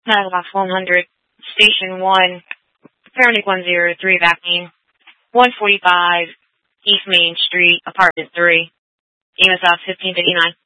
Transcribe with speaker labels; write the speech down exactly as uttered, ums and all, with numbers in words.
Speaker 1: Mailbox one hundred, Station one, Paramedic one zero three, vaccine, one forty-five, East Main Street, Apartment three, E M S F fifteen fifty-nine.